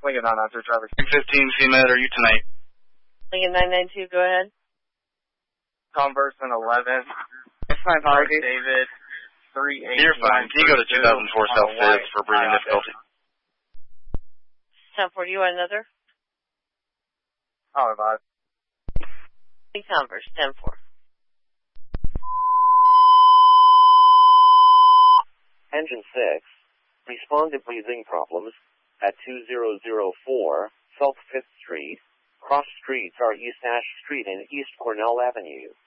Lincoln 992, traffic. 15, CMed, are you tonight? Lincoln 992, go ahead. Converse and 11. That's fine, apologies. David, 38. You're fine. Can you go to 2004 South 5th for breathing difficulty? 10-4, do you want another? Oh, advise. Converse, 10-4. Engine 6, respond to breathing problems at 2004 South 5th Street. Cross streets are East Ash Street and East Cornell Avenue.